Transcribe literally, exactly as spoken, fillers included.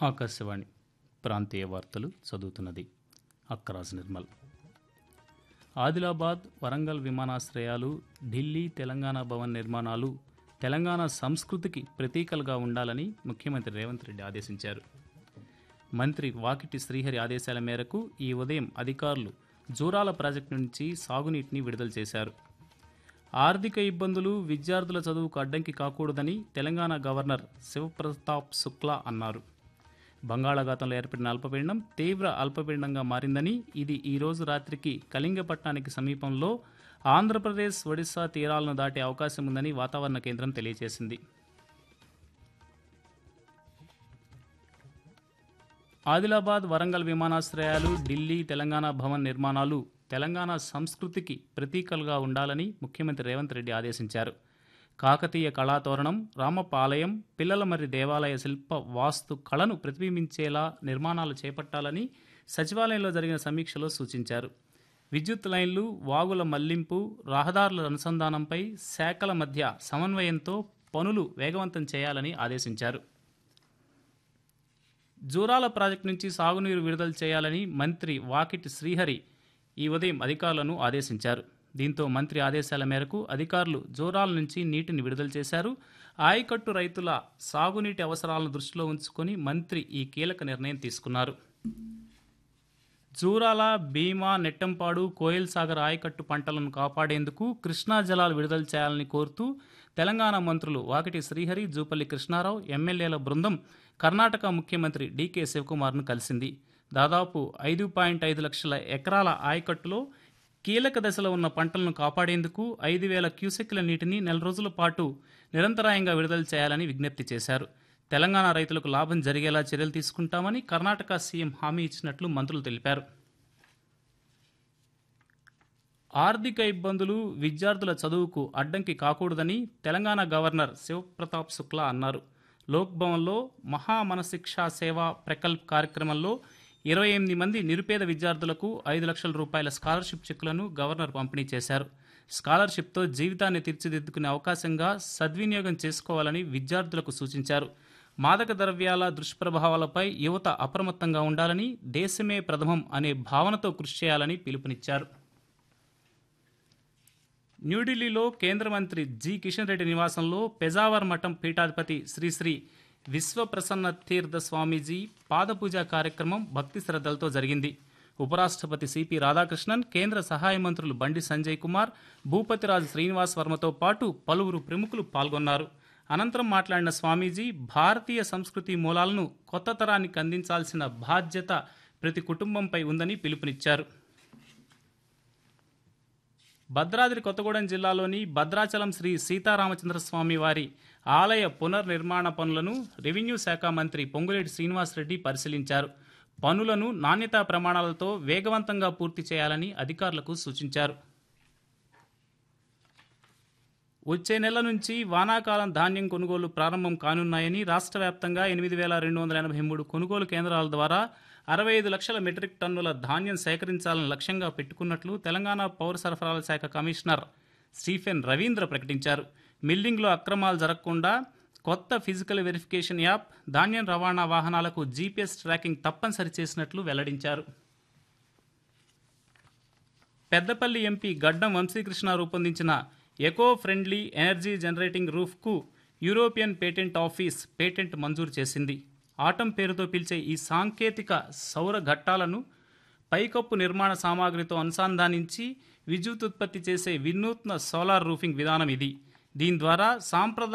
ఆకాశవాణి ప్రాంతీయ వార్తలు చదువుతున్నది అక్కరాజ్ నిర్మల్. ఆదిలాబాద్, వరంగల్ విమానాశ్రయాలు, ఢిల్లీ, తెలంగాణ భవన్ నిర్మాణాలు తెలంగాణ సంస్కృతికి ప్రతీకలుగా ఉండాలని ముఖ్యమంత్రి రేవంత్ రెడ్డి ఆదేశించారు. మంత్రి వాకిటి శ్రీహరి ఆదేశాల మేరకు ఈ ఉదయం అధికారులు జూరాల ప్రాజెక్టు నుంచి సాగునీటిని విడుదల చేశారు. ఆర్థిక ఇబ్బందులు విద్యార్థుల చదువుకు అడ్డంకి కాకూడదని తెలంగాణ గవర్నర్ శివప్రతాప్ శుక్లా అన్నారు. బంగాళాఖాతంలో ఏర్పడిన అల్పపీడనం తీవ్ర అల్పపీడనంగా మారిందని, ఇది ఈ రోజు రాత్రికి కళింగపట్నానికి సమీపంలో ఆంధ్రప్రదేశ్, ఒడిశా తీరాలను దాటే అవకాశం ఉందని వాతావరణ కేంద్రం తెలియజేసింది. ఆదిలాబాద్, వరంగల్ విమానాశ్రయాలు, ఢిల్లీ, తెలంగాణ భవన్ నిర్మాణాలు తెలంగాణ సంస్కృతికి ప్రతీకలుగా ఉండాలని ముఖ్యమంత్రి రేవంత్ రెడ్డి ఆదేశించారు. కాకతీయ కళాతోరణం, రామప్ప ఆలయం, పిల్లలమర్రి దేవాలయ శిల్ప వాస్తు కళను ప్రతిబింబించేలా నిర్మాణాలు చేపట్టాలని సచివాలయంలో జరిగిన సమీక్షలో సూచించారు. విద్యుత్ లైన్లు, వాగుల మళ్లింపు, రహదారుల అనుసంధానంపై శాఖల మధ్య సమన్వయంతో పనులు వేగవంతం చేయాలని ఆదేశించారు. జూరాల ప్రాజెక్టు నుంచి సాగునీరు విడుదల చేయాలని మంత్రి వాకిటి శ్రీహరి ఈ ఉదయం అధికారులను ఆదేశించారు. దీంతో మంత్రి ఆదేశాల మేరకు అధికారులు జూరాల నుంచి నీటిని విడుదల చేశారు. ఆయకట్టు రైతుల సాగునీటి అవసరాలను దృష్టిలో ఉంచుకొని మంత్రి ఈ కీలక నిర్ణయం తీసుకున్నారు. జూరాల, భీమా, నెట్టంపాడు, కోయిల్ సాగర్ ఆయకట్టు పంటలను కాపాడేందుకు కృష్ణా జలాలు విడుదల చేయాలని కోరుతూ తెలంగాణ మంత్రులు వాకిటి శ్రీహరి, జూపల్లి కృష్ణారావు, ఎమ్మెల్యేల బృందం కర్ణాటక ముఖ్యమంత్రి డీకే శివకుమార్ను కలిసింది. దాదాపు ఐదు పాయింట్ ఐదు లక్షల ఎకరాల ఆయకట్టులో కీలక దశలో ఉన్న పంటలను కాపాడేందుకు ఐదు వేల క్యూసెక్ల నీటిని నెల రోజుల పాటు నిరంతరాయంగా విడుదల చేయాలని విజ్ఞప్తి చేశారు. తెలంగాణ రైతులకు లాభం జరిగేలా చర్యలు తీసుకుంటామని కర్ణాటక సీఎం హామీ ఇచ్చినట్లు మంత్రులు తెలిపారు. ఆర్థిక ఇబ్బందులు విద్యార్థుల చదువుకు అడ్డంకి కాకూడదని తెలంగాణ గవర్నర్ శివప్రతాప్ శుక్లా అన్నారు. లోక్ భవన్లో మహా మనశిక్షా సేవా ప్రకల్ప్ కార్యక్రమంలో ఇరవై ఎనిమిది మంది నిరుపేద విద్యార్థులకు ఐదు లక్షల రూపాయల స్కాలర్షిప్ చెక్కులను గవర్నర్ పంపిణీ చేశారు. స్కాలర్షిప్తో జీవితాన్ని తీర్చిదిద్దుకునే అవకాశంగా సద్వినియోగం చేసుకోవాలని విద్యార్థులకు సూచించారు. మాదక ద్రవ్యాల దుష్ప్రభావాలపై యువత అప్రమత్తంగా ఉండాలని, దేశమే ప్రథమం అనే భావనతో కృషి చేయాలని పిలుపునిచ్చారు. న్యూఢిల్లీలో కేంద్ర మంత్రి జి కిషన్ రెడ్డి నివాసంలో పెజావర్ మఠం పీఠాధిపతి శ్రీ శ్రీ విశ్వప్రసన్న తీర్థ స్వామీజీ పాదపూజ కార్యక్రమం భక్తి శ్రద్ధలతో జరిగింది. ఉపరాష్ట్రపతి సిపి రాధాకృష్ణన్, కేంద్ర సహాయ మంత్రులు బండి సంజయ్ కుమార్, భూపతిరాజు శ్రీనివాస్ వర్మతో పాటు పలువురు ప్రముఖులు పాల్గొన్నారు. అనంతరం మాట్లాడిన స్వామీజీ, భారతీయ సంస్కృతి మూలాలను కొత్త తరానికి అందించాల్సిన బాధ్యత ప్రతి కుటుంబంపై ఉందని పిలుపునిచ్చారు. భద్రాద్రి కొత్తగూడెం జిల్లాలోని భద్రాచలం శ్రీ సీతారామచంద్రస్వామి వారి ఆలయ పునర్నిర్మాణ పనులను రెవెన్యూ శాఖ మంత్రి పొంగులేటి శ్రీనివాసరెడ్డి పరిశీలించారు. పనులను నాణ్యతా ప్రమాణాలతో వేగవంతంగా పూర్తి చేయాలని అధికారులకు సూచించారు. వచ్చే నెల నుంచి వానాకాలం ధాన్యం కొనుగోలు ప్రారంభం కానున్నాయని, రాష్ట్ర వ్యాప్తంగా ఎనిమిది వేల రెండు వందల ఎనభై మూడు కొనుగోలు కేంద్రాల ద్వారా అరవై ఐదు లక్షల మెట్రిక్ టన్నుల ధాన్యం సేకరించాలని లక్ష్యంగా పెట్టుకున్నట్లు తెలంగాణ పౌర సరఫరాల శాఖ కమిషనర్ స్టీఫెన్ రవీంద్ర ప్రకటించారు. మిల్లింగ్లో అక్రమాలు జరగకుండా కొత్త ఫిజికల్ వెరిఫికేషన్ యాప్, ధాన్యం రవాణా వాహనాలకు జీపీఎస్ ట్రాకింగ్ తప్పనిసరి చేసినట్లు వెల్లడించారు. పెద్దపల్లి ఎంపీ గడ్డం వంశీకృష్ణ రూపొందించిన eco friendly energy generating రూఫ్కు European patent office patent మంజూరు చేసింది. ఆటం పేరుతో పిలిచే ఈ సాంకేతిక సౌర ఘట్టాలను పైకప్పు నిర్మాణ సామాగ్రితో అనుసంధానించి విద్యుత్ ఉత్పత్తి చేసే వినూత్న సోలార్ రూఫింగ్ విధానం ఇది. దీని ద్వారా సాంప్రదాయ